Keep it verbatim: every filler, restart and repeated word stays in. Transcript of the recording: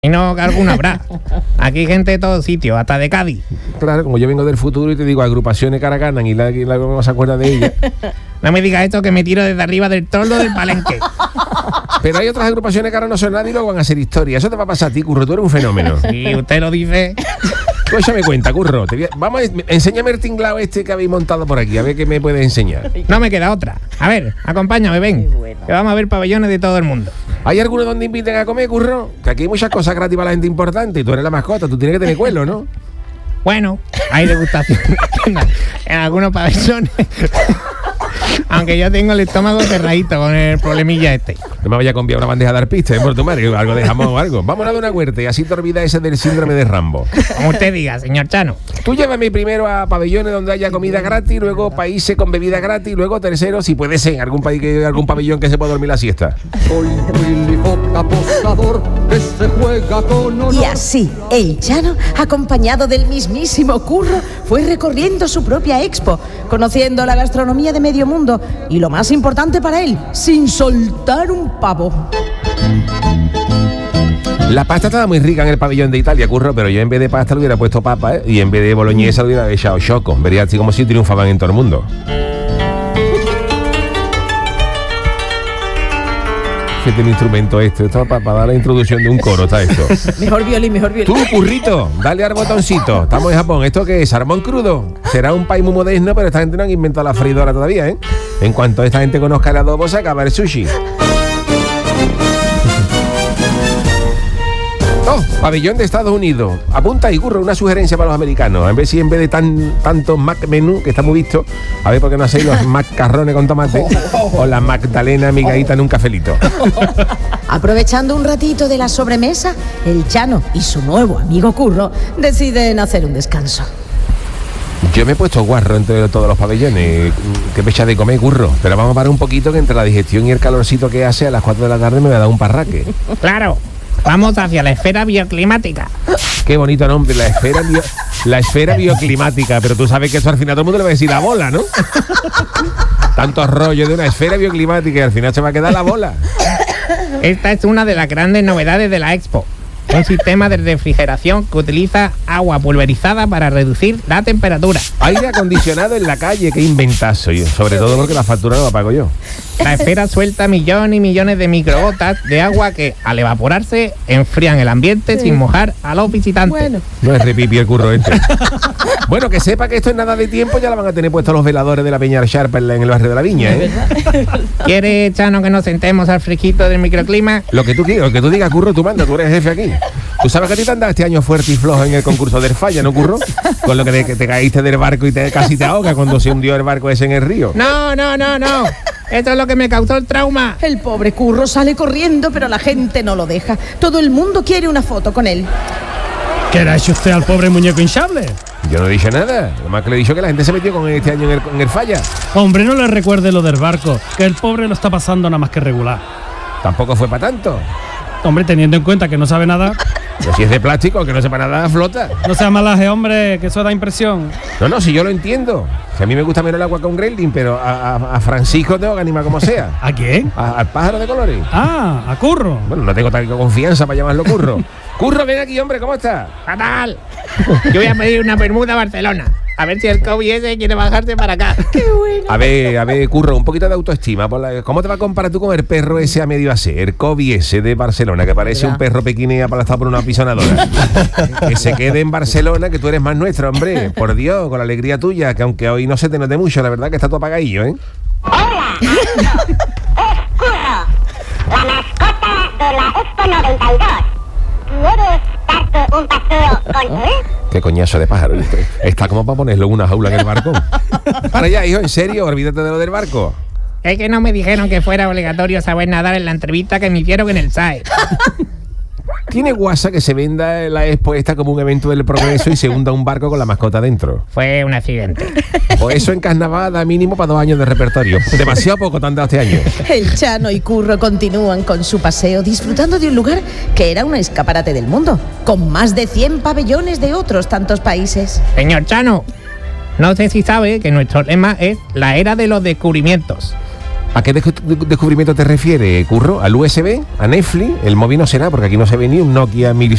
Y no, que alguno habrá. Aquí hay gente de todos sitios, hasta de Cádiz. Claro, como yo vengo del futuro y te digo agrupaciones Caracanan y la, y la no se acuerda de ella. No me digas esto que me tiro desde arriba del toldo del palenque. Pero hay otras agrupaciones que ahora no son nadie y luego van a hacer historia. Eso te va a pasar a ti, Curro, tú eres un fenómeno. Si usted lo dice. Tú échame cuenta, Curro. Te voy a, vamos a, enséñame el tinglao este que habéis montado por aquí, a ver qué me puedes enseñar. No me queda otra. A ver, acompáñame, ven. Que vamos a ver pabellones de todo el mundo. ¿Hay alguno donde inviten a comer, Curro? Que aquí hay muchas cosas gratis para la gente importante y tú eres la mascota, tú tienes que tener cuelo, ¿no? Bueno, hay degustación en algunos pabellones. Aunque yo tengo el estómago cerradito con el problemilla este. No me vaya a conviar una bandeja de arpista, ¿eh? Por tu madre, algo de jamón o algo. Vamos a dar una huerta y así te olvidas ese del síndrome de Rambo. Como usted diga, señor Chano. Tú llévame primero a pabellones donde haya comida gratis, luego países con bebida gratis, luego tercero, si puede ser, algún país que algún pabellón que se pueda dormir la siesta. Soy Willy Fox, apostador que se juega con honor. Y así, el Chano, acompañado del mismísimo Curro, fue recorriendo su propia expo, conociendo la gastronomía de medio mundo y, lo más importante para él, sin soltar un pavo. La pasta estaba muy rica en el pabellón de Italia, Curro, pero yo en vez de pasta le hubiera puesto papa, ¿eh? Y en vez de boloñesa le hubiera echado choco. Vería así como si triunfaban en todo el mundo. ¿Qué tiene instrumento esto? Esto para, para dar la introducción de un coro, está esto. Mejor violín, mejor violín. Tú, Currito, dale al botoncito. Estamos en Japón. ¿Esto qué es? ¿Salmón crudo? Será un país muy moderno, pero esta gente no han inventado la freidora todavía, ¿eh? En cuanto esta gente conozca el adobo, se acaba el sushi. Oh, pabellón de Estados Unidos. Apunta ahí, Curro, una sugerencia para los americanos. A ver si en vez de tan tantos Mac menú, que está muy visto, a ver por qué no hacéis los macarrones con tomate o la Magdalena migadita en un cafelito. Aprovechando un ratito de la sobremesa, el Chano y su nuevo amigo Curro deciden hacer un descanso. Yo me he puesto guarro entre todos los pabellones. Qué fecha de comer, Curro. Pero vamos a parar un poquito, que entre la digestión y el calorcito que hace a las cuatro de la tarde me va a dar un parraque. Claro. Vamos hacia la esfera bioclimática. Qué bonito nombre, la esfera bio, la esfera bioclimática. Pero tú sabes que eso al final todo el mundo le va a decir la bola, ¿no? Tantos rollos de una esfera bioclimática y al final se va a quedar la bola. Esta es una de las grandes novedades de la Expo. Un sistema de refrigeración que utiliza agua pulverizada para reducir la temperatura. Aire acondicionado en la calle, qué inventazo. Yo, sobre todo porque la factura no la pago yo. La esfera suelta millones y millones de microgotas de agua que, al evaporarse, enfrían el ambiente sí. sin mojar a los visitantes. Bueno. No es repipi el Curro este. Bueno, que sepa que esto en nada de tiempo ya la van a tener puestos los veladores de la Peña Sharp en el barrio de la Viña, ¿eh? ¿Quiere, Chano, que nos sentemos al fresquito del microclima? Lo que tú quieras, lo que tú digas, Curro, tú manda, tú eres jefe aquí. Tú sabes que a ti te andas este año fuerte y flojo en el concurso del Falla, ¿no, Curro? Con lo que te, que te caíste del barco y te, casi te ahogas cuando se hundió el barco ese en el río. No, no, no, no. Esto es lo que me causó el trauma. El pobre Curro sale corriendo, pero la gente no lo deja. Todo el mundo quiere una foto con él. ¿Qué le ha hecho usted al pobre muñeco hinchable? Yo no he dicho nada. Nomás que le he dicho que la gente se metió con él este año en el, en el Falla. Hombre, no le recuerde lo del barco, que el pobre lo está pasando nada más que regular. Tampoco fue para tanto. Hombre, teniendo en cuenta que no sabe nada. Pero si es de plástico, que no sepa nada, flota. No sea malaje, hombre, que eso da impresión. No, no, si yo lo entiendo. Si a mí me gusta menos el agua con Gremlin, pero a, a, a Francisco tengo que animar como sea. ¿A quién? A, al pájaro de colores. Ah, a Curro. Bueno, no tengo tal confianza para llamarlo Curro. Curro, ven aquí, hombre, ¿cómo estás? Fatal. Yo voy a pedir una bermuda a Barcelona. A ver si el Kobe ese quiere bajarse para acá. ¡Qué bueno! A ver, a ver, Curro, un poquito de autoestima. Por la, ¿cómo te va a comparar tú con el perro ese a medio hacer? El Kobe ese de Barcelona, que parece ¿verdad? Un perro pequinés aplastado por una apisonadora. Que se quede en Barcelona, que tú eres más nuestro, hombre. Por Dios, con la alegría tuya, que aunque hoy no se te note mucho, la verdad que está todo apagadillo, ¿eh? Hola, es Curro, la mascota de la Expo noventa y dos. ¿Quieres darte un paseo con él? Qué coñazo de pájaro. Está como para ponerlo en una jaula en el barco. Para allá, hijo, en serio, olvídate de lo del barco. Es que no me dijeron que fuera obligatorio saber nadar en la entrevista que me hicieron en el S A E. ¿Tiene guasa que se venda la expo esta como un evento del progreso y se hunda un barco con la mascota dentro? Fue un accidente. Pues eso en carnaval da mínimo para dos años de repertorio. Demasiado poco te han dado este año. El Chano y Curro continúan con su paseo disfrutando de un lugar que era un escaparate del mundo, con más de cien pabellones de otros tantos países. Señor Chano, no sé si sabe que nuestro lema es la era de los descubrimientos. ¿A qué descu- descubrimiento te refieres, Curro? ¿Al U S B? ¿A Netflix? El móvil no será, porque aquí no se ve ni un Nokia mil